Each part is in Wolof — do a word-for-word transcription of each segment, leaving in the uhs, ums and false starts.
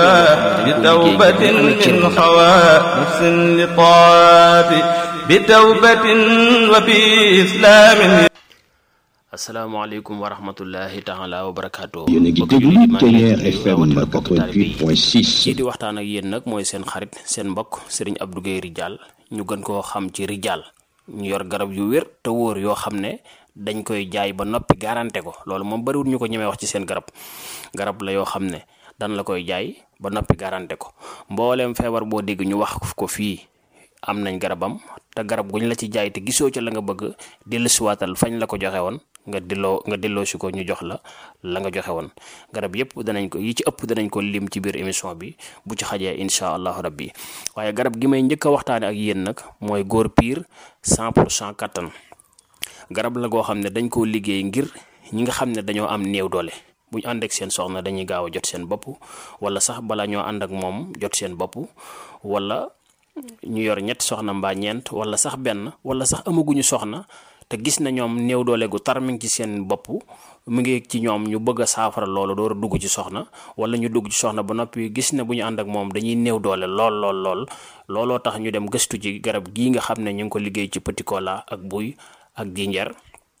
بتوبة من خوائف لطاف بتوبة وبإسلام. asalaamaaleykum wa rahmatullahi taala wa barakaatu. yéen a ngi déglu Ténière F M quatre-vingt-huit point six. kii di waxtaan ak yéen nag mooy seen xarit seen mbokk Serigne Abdou Guèye Ridial ñu gën koo xam ci Ridial ñu yor garab yu wér te wóor yoo xam ne dañ koy jaay ba noppi garanté ko loolu moom bariwul ñu ko ñemee wax ci seen garab garab la yoo xam ne dan la koy jaay ba noppi garanté ko mbooleem feebar boo dégg ñu wax ko fii am nañ garabam te garab guñ la ci jaay te gisoo ca la nga bëgg dellusiwaatal fañ la ko joxe woon nga delloo nga delloo si ko ñu jox la la nga joxe woon garab yëpp danañ ko yi ci ëpp danañ ko lim ci biir émission bi bu ci xajee incha allahu rabbi waaye garab gi may njëkk a waxtaane ak yéen nag mooy góor piir cent pour cent kattan garab la goo xam ne dañ koo liggéey ngir ñi nga xam ne dañoo am néew doole bu ñu ànd ak seen soxna dañuy gaaw a jot seen bopp wala sax bala ñoo ànd ak moom jot seen bopp wala ñu yor ñett soxna mbaa ñeent wala sax benn wala sax amaguñu soxna te gis na ñoom néew doole gu tar mi ngi ci seen bopp mu ngi ci ñoom ñu bëgg a saafara loolu door a dugg ci soxna wala ñu dugg ci soxna ba noppi gis ne bu ñu ànd ak moom dañuy néew doole lool lool lool looloo tax ñu dem gëstu ci garab gii nga xam ne ñu ngi ko liggéey ci petit cola ak buy ak jinjeer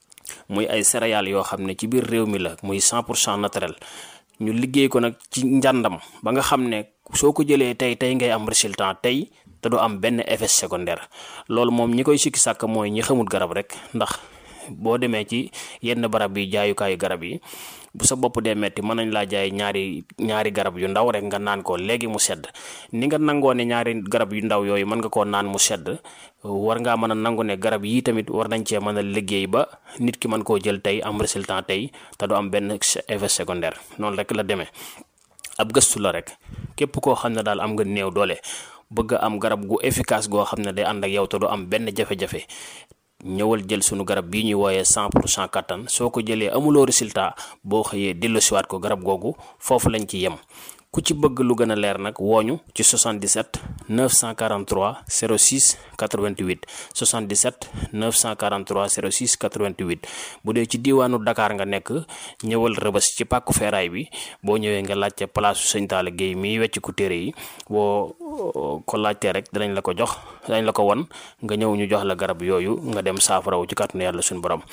muy ay céréales yoo xam ne ci biir réew mi la muy cent pour cent naturel ñu liggéey ko nag ci njàndam ba nga xam ne soo ko jëlee tey tey ngay am résultat tey te du am benn effet secondaire loolu moom ñi koy sikki sàkk mooy ñi xamul garab rek ndax boo demee ci yenn barab yi jaayukaayu garab yi bu sa bopp dee metti mën nañ laa jaay ñaari ñaari garab yu ndaw rek nga naan ko léegi mu sedd ni nga nangoo ne ñaari garab yu ndaw yooyu mën nga koo naan mu sedd war ngaa mën a nangu ne garab yii tamit war nañ cee mën a liggéey ba nit ki mën koo jël tey am résultat tey te du am benn effet secondaire noonu rek la demee ab gëstu la rek képp koo xam ne daal am nga néew doole bëgg am garab gu efficace goo xam ne day ànd ak yow te du am benn jafe-jafe ñëwal jël sunu garab bii ñuy wooyee cent pour cent kattan soo ko jëlee amuloo résultat boo xëyee delloosiwaat ko garab googu foofu lañ ci yem ku ci bëgg lu gën a leer nag wooñu ci soixante-dix-sept neuf cent quarante-trois zéro six quatre-vingt-huit soixante-dix-sept neuf cent quarante-trois zéro six quatre-vingt-huit bu dee ci diiwaanu Dakar nga nekk ñëwal Rëbës ci pàkku feeraay bi boo ñëwee nga laajte place Sëñ Talla Guèye miy wecc ku téere yi boo ko laajtee rek danañ la ko jox danañ la ko won nga ñëw ñu jox la garab yooyu nga dem saafarawu ci kàttanu yàlla suñu borom.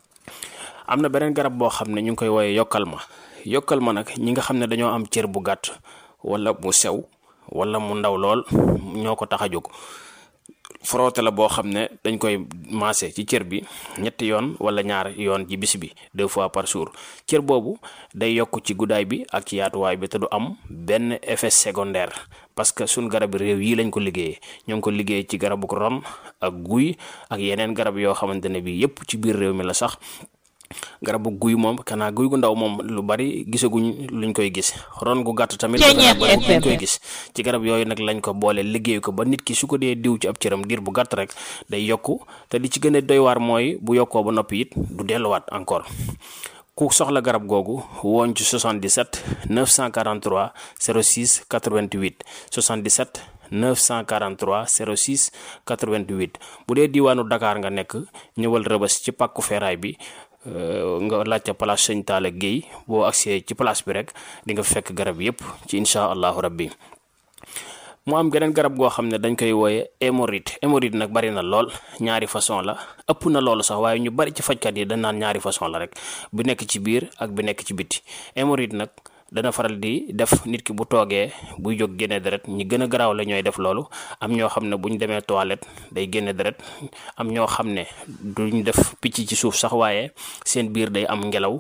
am na beneen garab boo xam ne ñu ngi koy wooyee yokkal ma yokkal ma nag ñi nga xam ne dañoo am cër bu gàtt wala mu sew wala mu ndaw lool ñoo ko tax a jóg frotté la boo xam ne dañ koy maase ci cër bi ñetti yoon wala ñaar yoon ci bis bi deux fois par jour cër boobu day yokk ci guddaay bi ak ci yaatuwaay bi te du am benn effet secondaire parce que suñ garab réew yi lañ ko liggéeyee ñoo ngi ko liggéey ci garabu ron ak guy ak yeneen garab yoo xamante ne bi yépp ci biir réew mi la sax garabu guy moom kanaa guy gu ndaw moom lu bari gisaguñ luñ koy gis ron gu gàtt tamit luñ koy gis ci garab yooyu nag lañ ko boole liggéey ko ba nit ki su ko dee diw ci ab cëram diir bu gàtt rek day yokku te li ci gën a doy waar mooy bu yokkoo ba noppi it du delluwaat encore ku soxla garab googu woon ci soixante-dix-sept neuf cent quarante-trois zéro six quatre-vingt-huit soixante-dix-sept neuf cent quarante-trois zéro six quatre-vingt-huit bu dee diiwaanu Dakar nga nekk ñëwal Rëbës ci pàkku feeraay bi nga laajte place Sëñ Talla Guèye boo agsee ci place bi rek di nga fekk garab yépp ci incha allahu rabbi mu am geneen garab goo xam ne dañ koy wooye hémorroïde hémorroïde nag bari na lool ñaari façon la ëpp na loolu sax waaye ñu bari ci fajkat yi dañ naan ñaari façon la rek bu nekk ci biir ak bu nekk ci biti hémorroïde nag dana faral di def nit ki bu toogee buy jóg génne deret ñi gën a garaaw la ñooy def loolu am ñoo xam ne bu ñu demee toilette day génne deret am ñoo xam ne duñ def picc ci suuf sax waaye seen biir day am ngelaw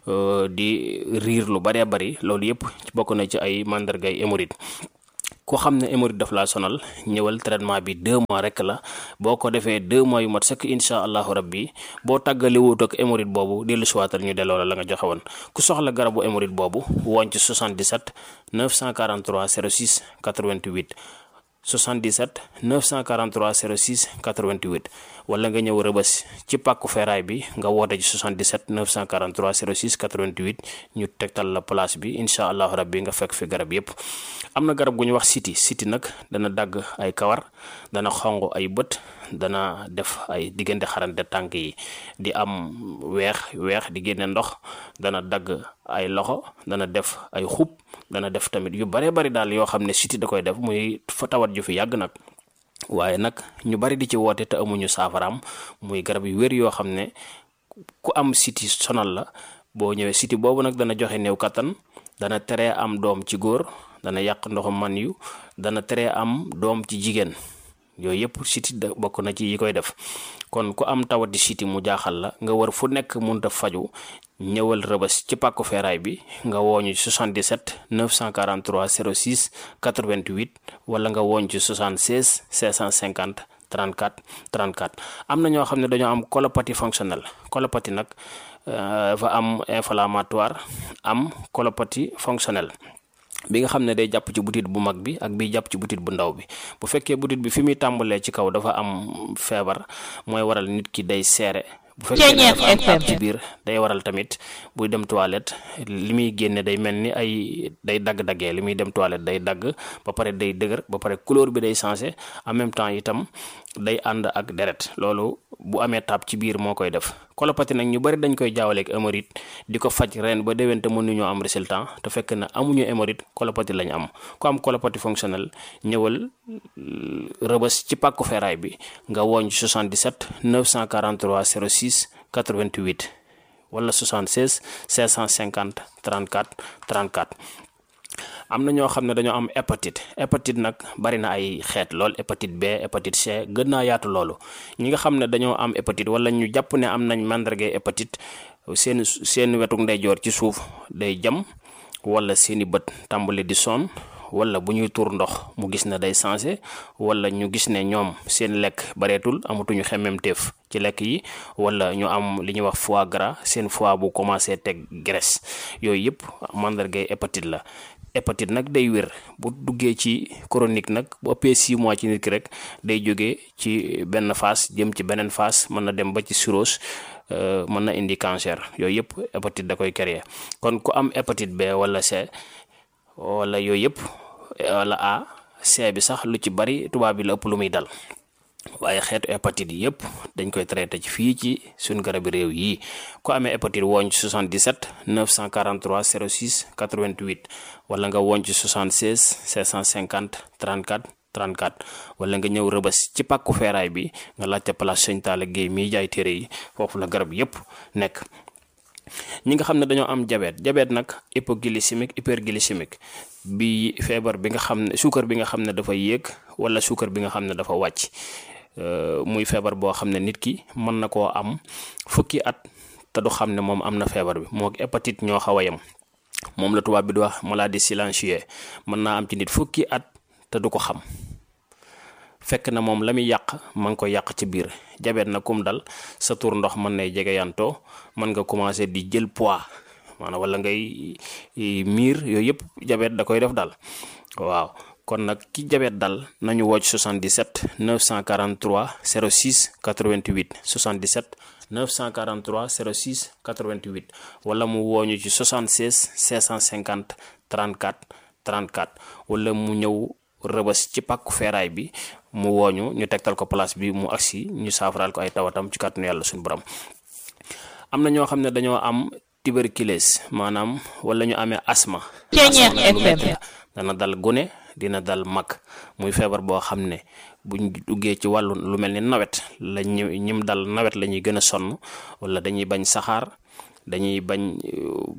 di riir lu baree bari loolu yëpp bokk na ci ay màndargay hémorroïde ku xam ne hémorroïde daf laa sonal ñëwal traitement bi deux mois rek la boo ko defee deux mois yu mat sëkk incha allahu rabbi boo tàggale wut ak hémorroïde boobu dellu siwaatal ñu delloo la la nga joxe woon ku soxla garabu hémorroïde boobu woon ci soixante-dix-sept neuf cent quarante-trois zéro six quatre-vingt-huit soixante-dix-sept neuf cent quarante-trois zéro six quatre-vingt-huit wala nga ñëw Rëbës ci pàkku feeraay bi nga woote ci soixante-dix-sept neuf cent quarante-trois zéro six quatre-vingt-huit ñu tegtal la place bi incha allahu rabbi nga fekk fi garab yépp am na garab gu ñu wax siti siti nag dana dagg ay kawar dana xonq ay bët dana def ay diggante xarante tànk yi di am weex weex di génne ndox dana dagg ay loxo dana def ay xub dana def tamit yu bare bari daal yoo xam ne siti da koy def muy fa tawat ju fi yàgg nag waaye nag ñu bari di ci woote te amuñu saafaraam muy garab yu wér yoo xam ne ku am siti sonal la boo ñëwee siti boobu nag dana joxe néew kattan dana tere am doom ci góor dana yàq ndoxum man yu dana tere am doom ci jigéen yooyu yëpp siti da bokk na ci yi koy def kon ku am tawati siti mu jaaxal la nga war fu nekk mënut a faju ñëwal Rëbës ci pàkku feeraay bi nga wooñu ci soixante-dix-sept neuf cent quarante-trois zéro six quatre-vingt-huit wala nga wooñ ci soixante-seize cinq cent cinquante trente-quatre trente-quatre am na ñoo xam ne dañoo am colopathie fonctionnelle colopathie nag dafa am inflammatoire am colopathie fonctionnelle bi nga xam ne day jàpp ci butit bu mag bi ak bi jàpp ci butit bu ndaw bi bu fekkee butit bi fi muy tàmbalee ci kaw dafa am feebar mooy waral nit ki day seere bu fekkee ne dafa am taab ci biir day waral tamit buy dem toilette li muy génne day mel ni ay day dagg-daggee li muy dem toilette day dagg ba pare day dëgër ba pare couleur bi day changé en même temps itam day ànd ak deret loolu bu amee taab ci biir moo koy def colopathie nag ñu bari dañ koy jaawaleeg hémorroïde di ko faj ren ba déwén te mënuñoo am résultat te fekk na amuñu hémorroïde colopathie lañ am ku am colopathie fonctionnelle ñëwal Rëbës ci pàkku feeraay bi nga wooñ soixante-dix-sept neuf cent quarante-trois zéro six quatre-vingt-huit wala soixante-seize cinq cent cinquante trente-quatre trente-quatre am na ñoo xam ne dañoo am hépatite hépatite nag bari na ay xeet lool hépatite B hépatite C gën naa yaatu loolu ñi nga xam ne dañoo am hépatite wala ñu jàpp ne am nañ màndargay hépatite seen seen wetuk ndeyjoor ci suuf day jam wala seeni bët tàmbali di sonn wala bu ñuy tuur ndox mu gis ne day changé wala ñu gis ne ñoom seen lekk bareetul amatuñu xemmemteef ci lekk yi wala ñu am li ñuy wax foie gras seen foie bu commencé teg graisse yooyu yëpp màndargay hépatite la hépatite nag day wér bu duggee ci chronique nag bu ëppee six mois ci nit ki rek day jógee ci benn phase jëm ci beneen phase mën na dem ba ci cirrhose mën na indi cancer yooyu yëpp hépatite da koy créer kon ku am hépatite B wala C wala yooyu yëpp wala A C bi sax lu ci bari tubaab bi la ëpp lu muy dal waaye xeetu hépatite yi yëpp dañ koy traité ci fii ci suñu garabi réew yi ku amee hépatite wooñ ci soixante-dix-sept neuf cent quarante-trois zéro six quatre-vingt-huit wala nga wooñ ci soixante-seize cinq cent cinquante trente-quatre trente-quatre wala nga ñëw Rëbës ci pàkku feeraay bi nga laajte place Sëñ Talla Guèye miy jaay téere yi foofu la garab yëpp nekk. ñi nga xam ne dañoo am diabète diabète nag hypoglycémique hyperglycémique bi feebar bi nga xam ne suukar bi nga xam ne dafa yéeg wala suukar bi nga xam ne dafa wàcc muy feebar boo xam ne nit ki mën na koo am fukki at te du xam ne moom am na feebar bi moo hépatite ñoo xaw a yem moom la tubaab bi di wax maladie silencieuse mën naa am ci nit fukki at te du ko xam fekk na moom la muy yàq ma ngi ko yàq ci biir diabète na kum dal sa tur ndox mën nay jege yantoo mën nga commencé di jël poids maanaam wala ngay miir yooyu yëpp diabète da koy def dal waaw kon nag ki diabète dal nañu wocc soixante-dix-sept neuf cent quarante-trois zéro six quatre-vingt-huit soixante-dix-sept neuf cent quarante-trois zéro six quatre-vingt-huit wala mu wooñu ci soixante-seize cinq cent cinquante trente-quatre trente-quatre wala mu ñëw Rëbës ci pàkku feeraay bi mu wooñu ñu tegtal ko place bi mu agsi ñu saafaraal ko ay tawatam ci kàttanu yàlla suñu borom. am na ñoo xam ne dañoo am tuberculose maanaam wala ñu amee asma dana dal gune dina dal mag muy feebar boo xam ne buñ duggee ci wàllu lu mel ni nawet la ñu ñim dal nawet la ñuy gën a sonn wala dañuy bañ saxaar dañuy bañ